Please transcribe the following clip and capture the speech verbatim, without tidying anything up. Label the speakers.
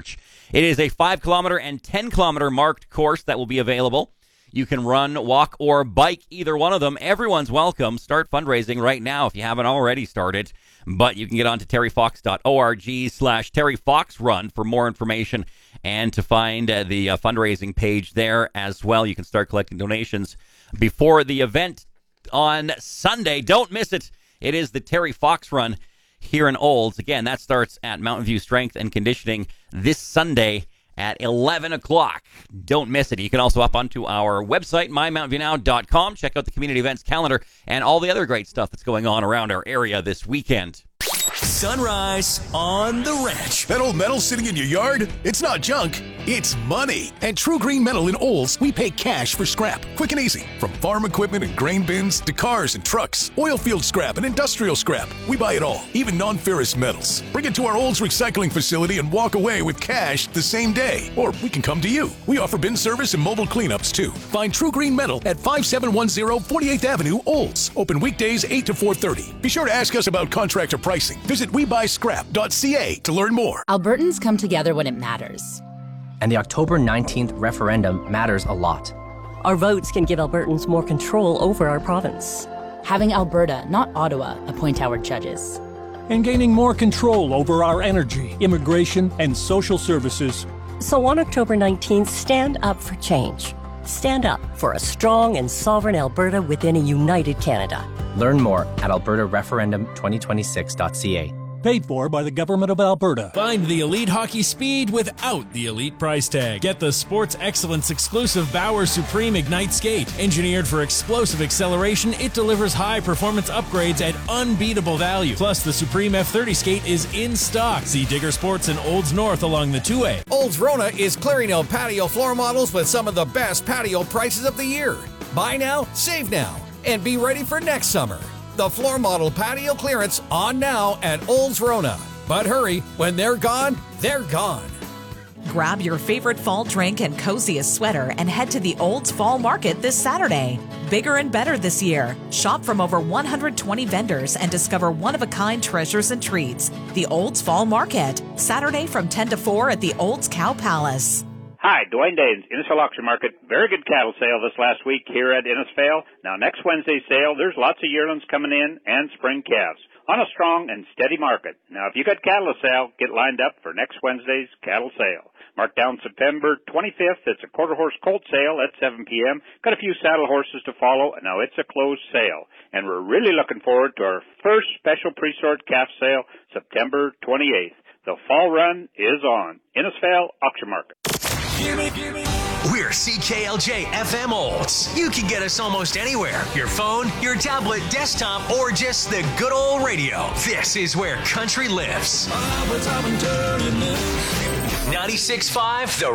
Speaker 1: search. It is a five kilometer and ten kilometer marked course that will be available. You can run, walk, or bike, either one of them. Everyone's welcome. Start fundraising right now if you haven't already started. But you can get on to terryfox.org slash terryfoxrun for more information and to find uh, the uh, fundraising page there as well. You can start collecting donations before the event on Sunday. Don't miss it. It is the Terry Fox Run here in Olds. Again, that starts at Mountain View Strength and Conditioning this Sunday at eleven o'clock. Don't miss it. You can also hop onto our website, my mountain view now dot com. Check out the community events calendar and all the other great stuff that's going on around our area this weekend.
Speaker 2: Sunrise on the Ranch.
Speaker 3: That old metal sitting in your yard? It's not junk, it's money. At True Green Metal in Olds, we pay cash for scrap, quick and easy. From farm equipment and grain bins to cars and trucks, oil field scrap and industrial scrap. We buy it all, even non-ferrous metals. Bring it to our Olds recycling facility and walk away with cash the same day. Or we can come to you. We offer bin service and mobile cleanups too. Find True Green Metal at five seven one zero forty-eighth Avenue, Olds. Open weekdays eight to four thirty. Be sure to ask us about contractor pricing. Visit we buy scrap dot c a to learn more.
Speaker 4: Albertans come together when it matters.
Speaker 5: And the October nineteenth referendum matters a lot.
Speaker 6: Our votes can give Albertans more control over our province.
Speaker 4: Having Alberta, not Ottawa, appoint our judges.
Speaker 7: And gaining more control over our energy, immigration, and social services.
Speaker 6: So on October nineteenth, stand up for change. Stand up for a strong and sovereign Alberta within a united Canada.
Speaker 5: Learn more at alberta referendum twenty twenty-six dot c a.
Speaker 7: Paid for by the Government of Alberta.
Speaker 2: Find the elite hockey speed without the elite price tag. Get the Sports Excellence exclusive Bauer Supreme Ignite Skate. Engineered for explosive acceleration, it delivers high performance upgrades at unbeatable value. Plus, the Supreme F thirty skate is in stock. See Digger Sports in Olds North along the two A.
Speaker 8: Olds Rona is clearing out patio floor models with some of the best patio prices of the year. Buy now, save now, and be ready for next summer. The floor model patio clearance on now at Olds Rona. But hurry, when they're gone, they're gone.
Speaker 9: Grab your favorite fall drink and coziest sweater and head to the Olds Fall Market this Saturday. Bigger and better this year. Shop from over one hundred twenty vendors and discover one-of-a-kind treasures and treats. The Olds Fall Market, Saturday from ten to four at the Olds Cow Palace.
Speaker 10: Hi, Dwayne Danes, Innisfail Auction Market. Very good cattle sale this last week here at Innisfail. Now, next Wednesday's sale, there's lots of yearlings coming in and spring calves on a strong and steady market. Now, if you got cattle to sell, get lined up for next Wednesday's cattle sale. Mark down September twenty-fifth. It's a quarter horse colt sale at seven p.m. Got a few saddle horses to follow. Now, it's a closed sale. And we're really looking forward to our first special pre-sort calf sale, September twenty-eighth. The fall run is on. Innisfail Auction Market.
Speaker 2: Gimme, gimme.
Speaker 11: We're C K L J F M Olds. You can get us almost anywhere. Your phone, your tablet, desktop, or just the good old radio. This is where country lives. ninety-six point five, The